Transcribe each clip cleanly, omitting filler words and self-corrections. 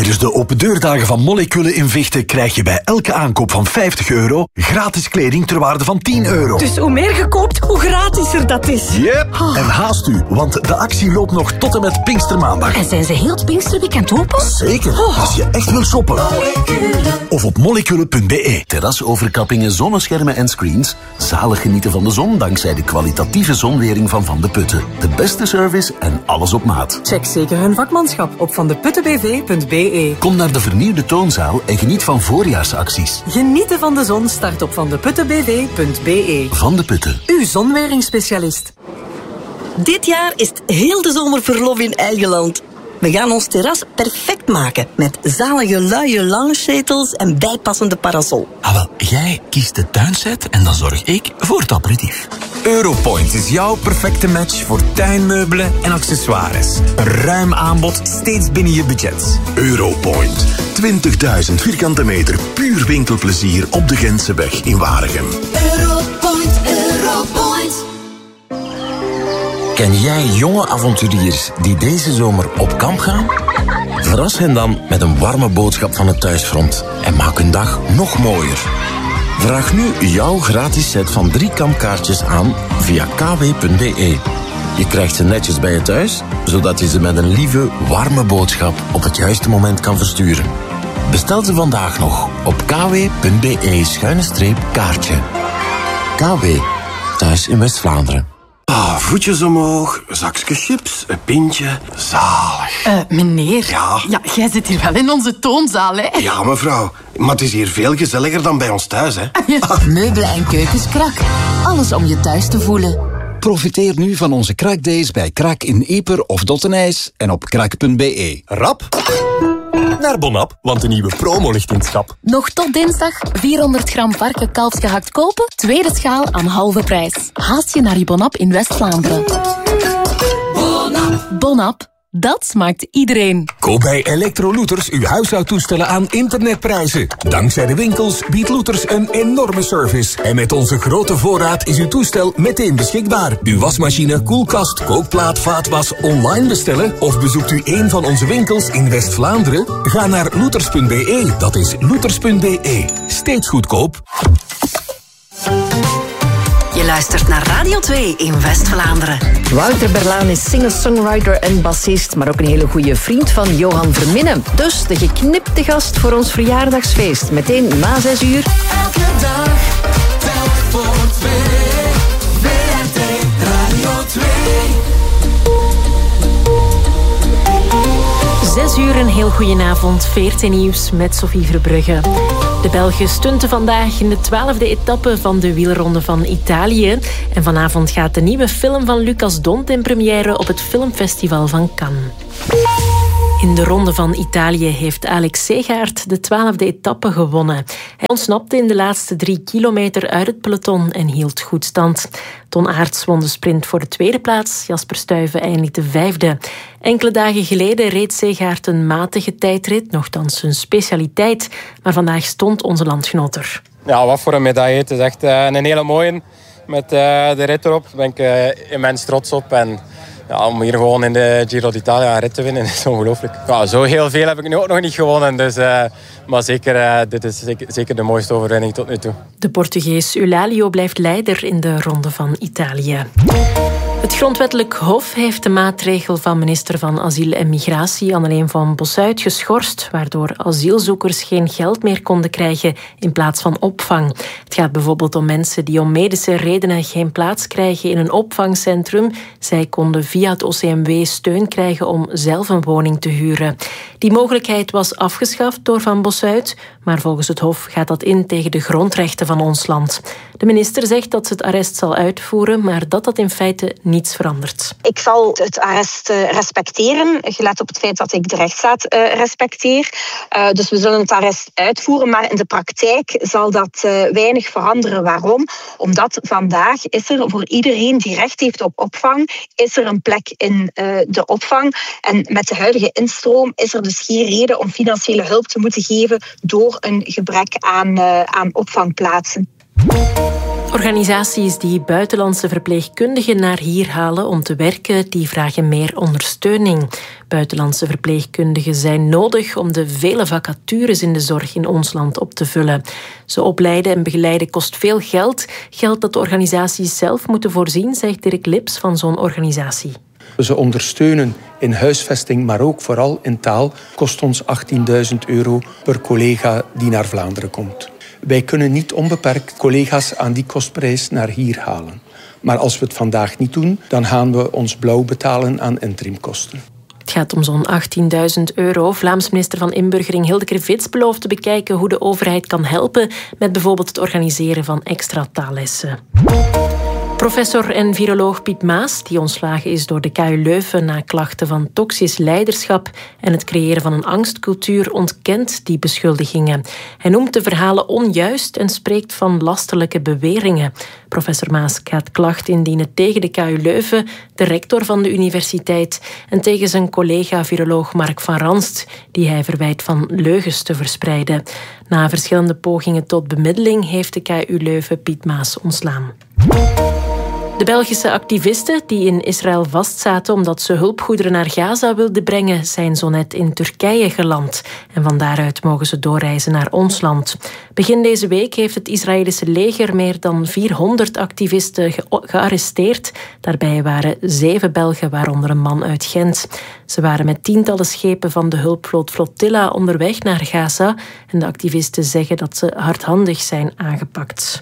Tijdens de opendeurdagen van Molecule in Vechten krijg je bij elke aankoop van €50 gratis kleding ter waarde van €10. Dus hoe meer je koopt, hoe gratisser dat is. Yep. En haast u, want de actie loopt nog tot en met Pinkstermaandag. En zijn ze heel het Pinksterweekend open? Zeker, als je echt wil shoppen. Of op molecule.be. Terrasoverkappingen, zonneschermen en screens. Zalig genieten van de zon dankzij de kwalitatieve zonwering van Van de Putten. De beste service en alles op maat. Check zeker hun vakmanschap op vandeputtenbv.be. Kom naar de vernieuwde toonzaal en geniet van voorjaarsacties. Genieten van de zon start op vandeputtenbv.be. Van de Putten. Uw zonweringsspecialist. Dit jaar is het heel de zomer verlof in eigen land. We gaan ons terras perfect maken met zalige luie loungezetels en bijpassende parasol. Ah, wel, jij kiest de tuinset en dan zorg ik voor het aperitief. Europoint is jouw perfecte match voor tuinmeubelen en accessoires. Een ruim aanbod, steeds binnen je budget. Europoint. 20.000 vierkante meter puur winkelplezier op de Gentseweg in Waregem. Europoint, Europoint. Ken jij jonge avonturiers die deze zomer op kamp gaan? Verras hen dan met een warme boodschap van het thuisfront en maak hun dag nog mooier. Vraag nu jouw gratis set van 3 kampkaartjes aan via kw.be. Je krijgt ze netjes bij je thuis, zodat je ze met een lieve, warme boodschap op het juiste moment kan versturen. Bestel ze vandaag nog op kw.be/kaartje. KW, thuis in West-Vlaanderen. Voetjes omhoog, zakje chips, een pintje. Zalig. Meneer. Ja? Ja, jij zit hier wel in onze toonzaal, hè? Ja, mevrouw. Maar het is hier veel gezelliger dan bij ons thuis, hè? Meubelen en keukens Krak. Alles om je thuis te voelen. Profiteer nu van onze Krakdays bij Krak in Ieper of Dottenijs en op krak.be. Rap naar Bonap, want de nieuwe promo ligt in het schap. Nog tot dinsdag 400 gram varken kalfsgehakt kopen. Tweede schaal aan halve prijs. Haast je naar je Bonap in West-Vlaanderen. Bonap, dat smaakt iedereen. Koop bij Electrolooters uw huishoudtoestellen aan internetprijzen. Dankzij de winkels biedt Looters een enorme service. En met onze grote voorraad is uw toestel meteen beschikbaar. Uw wasmachine, koelkast, kookplaat, vaatwas online bestellen? Of bezoekt u een van onze winkels in West-Vlaanderen? Ga naar looters.be. Dat is looters.be. Steeds goedkoop. Je luistert naar Radio 2 in West-Vlaanderen. Wouter Berlaan is singer-songwriter en bassist, maar ook een hele goede vriend van Johan Verminnen. Dus de geknipte gast voor ons verjaardagsfeest. Meteen na 6 uur. Elke dag, telk voor 2. WRT Radio 2. 6 uur, een heel goedenavond. VRT Nieuws met Sophie Verbrugge. De Belgen stunten vandaag in de 12e etappe van de wielronde van Italië. En vanavond gaat de nieuwe film van Lucas Dont in première op het filmfestival van Cannes. In de Ronde van Italië heeft Alex Segaert de 12e etappe gewonnen. Hij ontsnapte in de laatste 3 kilometer uit het peloton en hield goed stand. Ton Aerts won de sprint voor de tweede plaats. Jasper Stuyven eindigde 5e. Enkele dagen geleden reed Segaert een matige tijdrit, nochtans zijn specialiteit. Maar vandaag stond onze landgenoot er. Ja, wat voor een medaille. Het is echt een hele mooie. Met de rit erop daar ben ik immens trots op. En ja, om hier gewoon in de Giro d'Italia een rit te winnen is ongelooflijk. Ja, zo heel veel heb ik nu ook nog niet gewonnen. Dus, maar zeker, dit is zeker de mooiste overwinning tot nu toe. De Portugees Eulálio blijft leider in de Ronde van Italië. Het Grondwettelijk Hof heeft de maatregel van minister van Asiel en Migratie Anneleen van Bossuyt geschorst, waardoor asielzoekers geen geld meer konden krijgen in plaats van opvang. Het gaat bijvoorbeeld om mensen die om medische redenen geen plaats krijgen in een opvangcentrum. Zij konden via het OCMW steun krijgen om zelf een woning te huren. Die mogelijkheid was afgeschaft door Van Bossuyt, maar volgens het Hof gaat dat in tegen de grondrechten van ons land. De minister zegt dat ze het arrest zal uitvoeren, maar dat in feite niets verandert. Ik zal het arrest respecteren, gelet op het feit dat ik de rechtsstaat respecteer. Dus we zullen het arrest uitvoeren, maar in de praktijk zal dat weinig veranderen. Waarom? Omdat vandaag is er voor iedereen die recht heeft op opvang, is er een plek in de opvang. En met de huidige instroom is er dus geen reden om financiële hulp te moeten geven door een gebrek aan opvangplaatsen. Organisaties die buitenlandse verpleegkundigen naar hier halen om te werken, die vragen meer ondersteuning. Buitenlandse verpleegkundigen zijn nodig om de vele vacatures in de zorg in ons land op te vullen. Ze opleiden en begeleiden kost veel geld. Geld dat de organisaties zelf moeten voorzien, zegt Dirk Lips van zo'n organisatie. Ze ondersteunen in huisvesting, maar ook vooral in taal. Kost ons €18.000 per collega die naar Vlaanderen komt. Wij kunnen niet onbeperkt collega's aan die kostprijs naar hier halen. Maar als we het vandaag niet doen, dan gaan we ons blauw betalen aan interimkosten. Het gaat om zo'n €18.000. Vlaams minister van Inburgering Hilde Krevits belooft te bekijken hoe de overheid kan helpen met bijvoorbeeld het organiseren van extra taallessen. Professor en viroloog Piet Maas, die ontslagen is door de KU Leuven na klachten van toxisch leiderschap en het creëren van een angstcultuur, ontkent die beschuldigingen. Hij noemt de verhalen onjuist en spreekt van lasterlijke beweringen. Professor Maas gaat klacht indienen tegen de KU Leuven, de rector van de universiteit, en tegen zijn collega viroloog Mark van Ranst, die hij verwijt van leugens te verspreiden. Na verschillende pogingen tot bemiddeling heeft de KU Leuven Piet Maas ontslaan. De Belgische activisten die in Israël vastzaten omdat ze hulpgoederen naar Gaza wilden brengen, zijn zo net in Turkije geland. En van daaruit mogen ze doorreizen naar ons land. Begin deze week heeft het Israëlische leger meer dan 400 activisten gearresteerd. Daarbij waren 7 Belgen, waaronder een man uit Gent. Ze waren met tientallen schepen van de hulpvloot Flotilla onderweg naar Gaza. En de activisten zeggen dat ze hardhandig zijn aangepakt.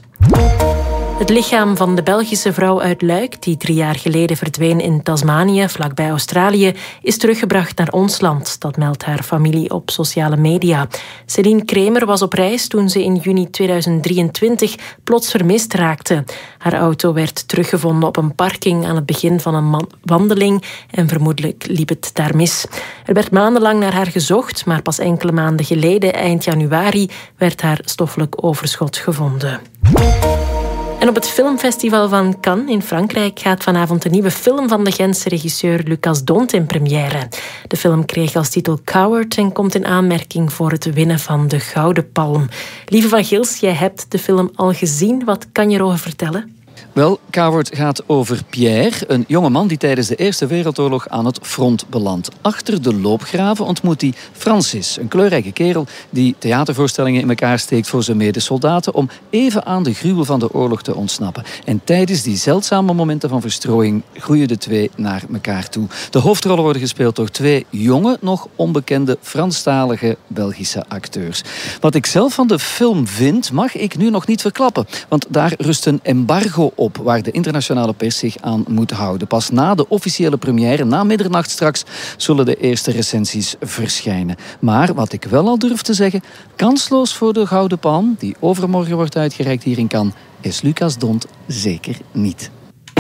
Het lichaam van de Belgische vrouw uit Luik, die 3 jaar geleden verdween in Tasmanië, vlakbij Australië, is teruggebracht naar ons land. Dat meldt haar familie op sociale media. Céline Kremer was op reis toen ze in juni 2023 plots vermist raakte. Haar auto werd teruggevonden op een parking aan het begin van een wandeling en vermoedelijk liep het daar mis. Er werd maandenlang naar haar gezocht, maar pas enkele maanden geleden, eind januari, werd haar stoffelijk overschot gevonden. En op het filmfestival van Cannes in Frankrijk gaat vanavond een nieuwe film van de Gentse regisseur Lucas Dont in première. De film kreeg als titel Coward en komt in aanmerking voor het winnen van de Gouden Palm. Lieve van Gils, jij hebt de film al gezien. Wat kan je erover vertellen? Wel, Coward gaat over Pierre, een jonge man die tijdens de Eerste Wereldoorlog aan het front belandt. Achter de loopgraven ontmoet hij Francis, een kleurrijke kerel die theatervoorstellingen in elkaar steekt voor zijn medesoldaten om even aan de gruwel van de oorlog te ontsnappen. En tijdens die zeldzame momenten van verstrooiing groeien de twee naar elkaar toe. De hoofdrollen worden gespeeld door 2 jonge, nog onbekende Franstalige Belgische acteurs. Wat ik zelf van de film vind, mag ik nu nog niet verklappen, want daar rust een embargo op waar de internationale pers zich aan moet houden. Pas na de officiële première, na middernacht straks, zullen de eerste recensies verschijnen. Maar wat ik wel al durf te zeggen, kansloos voor de Gouden Palm, die overmorgen wordt uitgereikt hier in Cannes, is Lucas Dont zeker niet.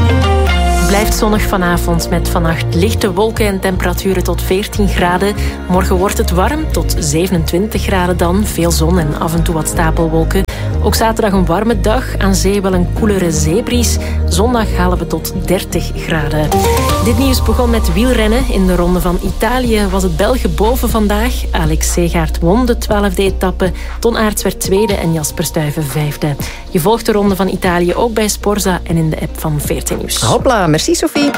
Blijft zonnig vanavond met vannacht lichte wolken en temperaturen tot 14 graden. Morgen wordt het warm, tot 27 graden dan. Veel zon en af en toe wat stapelwolken. Ook zaterdag een warme dag, aan zee wel een koelere zeebries. Zondag halen we tot 30 graden. Dit nieuws begon met wielrennen. In de Ronde van Italië was het Belgen boven vandaag. Alex Segaert won de 12e etappe. Ton Aerts werd tweede en Jasper Stuyven 5e. Je volgt de Ronde van Italië ook bij Sporza en in de app van VRT Nieuws. Hopla, merci Sophie.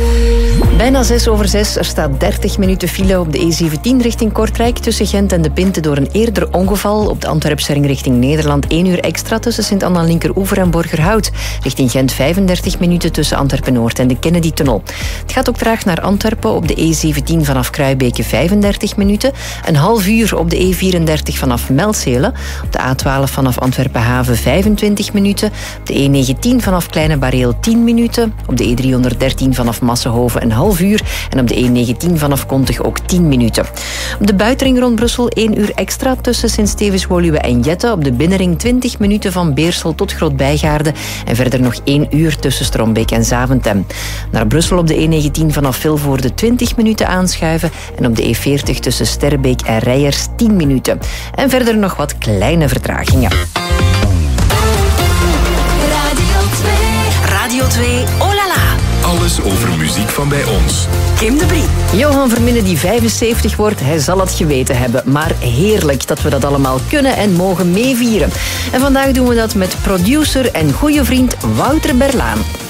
Bijna 6:06. Er staat 30 minuten file op de E17 richting Kortrijk tussen Gent en De Pinte door een eerder ongeval. Op de Antwerpse ring richting Nederland 1 uur extra tussen Sint-Anna-Linkeroever en Borgerhout. Richting Gent 35 minuten tussen Antwerpen-Noord en de Kennedy-tunnel. Het gaat ook traag naar Antwerpen op de E17 vanaf Kruibeke 35 minuten. Een half uur op de E34 vanaf Melzele. Op de A12 vanaf Antwerpen-Haven 25 minuten. Op de E19 vanaf Kleine Bareel 10 minuten. Op de E313 vanaf Massenhoven een half uur. En op de E19 vanaf Kontig ook 10 minuten. Op de buitenring rond Brussel 1 uur extra tussen Sint-Stevens-Woluwe en Jette. Op de binnenring 20 minuten van Beersel tot Groot-Bijgaarde. En verder nog 1 uur tussen Strombeek en Zaventem. Naar Brussel op de E19 vanaf Vilvoorde 20 minuten aanschuiven. En op de E40 tussen Sterrebeek en Rijers 10 minuten. En verder nog wat kleine vertragingen. Radio 2. Radio 2, oh la la. Alles over muziek van bij ons. Kim de Brie. Johan Verminnen die 75 wordt, hij zal het geweten hebben. Maar heerlijk dat we dat allemaal kunnen en mogen meevieren. En vandaag doen we dat met producer en goede vriend Wouter Berlaan.